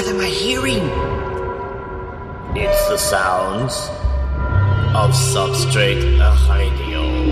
What am I hearing? It's the sounds of substrate hiding.